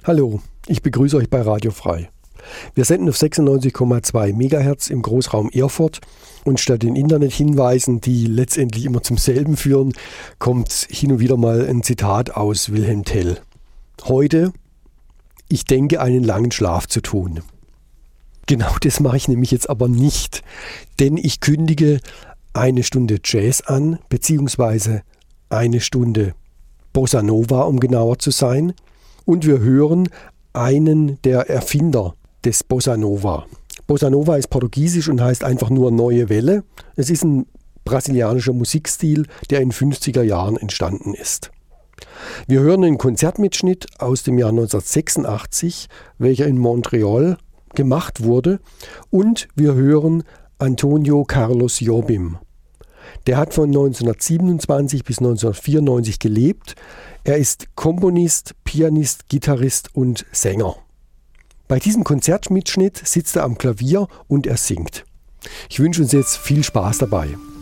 Hallo, ich begrüße euch bei Radio Frei. Wir senden auf 96,2 MHz im Großraum Erfurt und statt den Internethinweisen, die letztendlich immer zum selben führen, kommt hin und wieder mal ein Zitat aus Wilhelm Tell. Heute: Ich denke, einen langen Schlaf zu tun. Genau das mache ich nämlich jetzt aber nicht, denn ich kündige eine Stunde Jazz an, beziehungsweise eine Stunde Bossa Nova, um genauer zu sein. Und wir hören einen der Erfinder des Bossa Nova. Bossa Nova ist portugiesisch und heißt einfach nur neue Welle. Es ist ein brasilianischer Musikstil, der in den 50er Jahren entstanden ist. Wir hören einen Konzertmitschnitt aus dem Jahr 1986, welcher in Montreal gemacht wurde. Und wir hören Antonio Carlos Jobim. Der hat von 1927 bis 1994 gelebt. Er ist Komponist, Pianist, Gitarrist und Sänger. Bei diesem Konzertmitschnitt sitzt er am Klavier und er singt. Ich wünsche uns jetzt viel Spaß dabei.